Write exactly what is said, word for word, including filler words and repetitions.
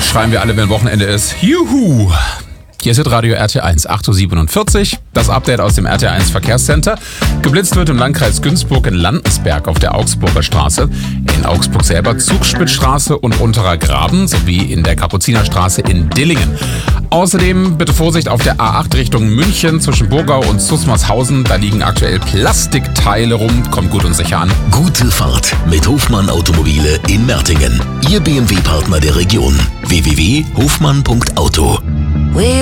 schreien wir alle, wenn Wochenende ist. Juhu! Hier ist Radio R T eins, acht Uhr siebenundvierzig. Das Update aus dem R T eins Verkehrscenter. Geblitzt wird im Landkreis Günzburg in Landensberg auf der Augsburger Straße. In Augsburg selber Zugspitzstraße und Unterer Graben sowie in der Kapuzinerstraße in Dillingen. Außerdem bitte Vorsicht auf der A acht Richtung München zwischen Burgau und Susmarshausen. Da liegen aktuell Plastikteile rum. Kommt gut und sicher an. Gute Fahrt mit Hofmann Automobile in Mertingen. Ihr B M W-Partner der Region. w w w punkt hofmann punkt auto